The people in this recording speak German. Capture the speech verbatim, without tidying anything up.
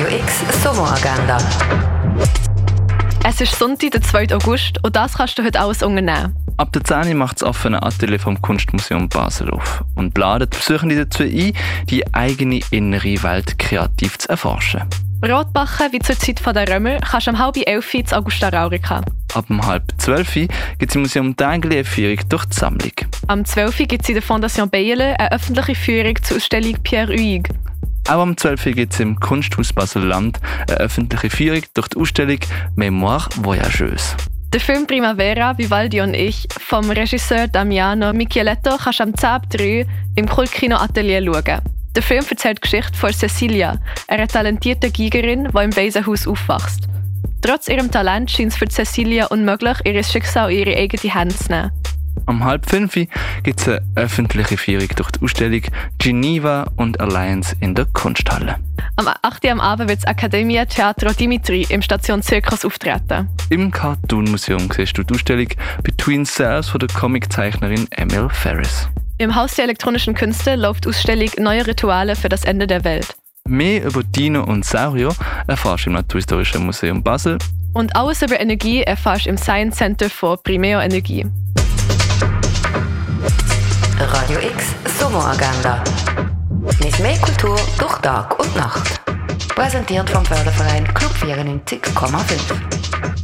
Radio X Sommeragenda. Es ist Sonntag, der zweiten August, und das kannst du heute alles unternehmen. Ab der zehn Uhr macht das offene Atelier vom Kunstmuseum Basel auf und ladet Besuchende dazu ein, die eigene innere Welt kreativ zu erforschen. Brotbacken wie zur Zeit der Römer kannst du um halb elf Uhr zu Augusta Raurica. Ab um halb zwölf Uhr gibt es im Museum Dengeli eine Führung durch die Sammlung. Am zwölf Uhr gibt es in der Fondation Bayerle eine öffentliche Führung zur Ausstellung Pierre Huyghe. Auch am zwölf Uhr gibt es im Kunsthaus Basel-Land eine öffentliche Führung durch die Ausstellung Mémoire Voyageuse. Der Film Primavera, Vivaldi und ich vom Regisseur Damiano Micheletto kannst du am zehn Uhr drei im Kultkino Atelier schauen. Der Film erzählt die Geschichte von Cecilia, einer talentierten Geigerin, die im Waisenhaus aufwächst. Trotz ihrem Talent scheint es für Cecilia unmöglich, ihr Schicksal in ihre eigene Hände zu nehmen. Um halb fünf Uhr gibt es eine öffentliche Führung durch die Ausstellung Geneva und Alliance in der Kunsthalle. Am acht Uhr am Abend wird das Academia Teatro Dimitri im Station Zirkus auftreten. Im Cartoon Museum siehst du die Ausstellung Between Cells von der Comiczeichnerin Emil Ferris. Im Haus der elektronischen Künste läuft die Ausstellung Neue Rituale für das Ende der Welt. Mehr über Dino und Saurio erfährst du im Naturhistorischen Museum Basel. Und alles über Energie erfährst du im Science Center von Primeo Energie. Radio X Sommeragenda. Mit mehr Kultur durch Tag und Nacht. Präsentiert vom Förderverein Club vierundneunzig Komma fünf.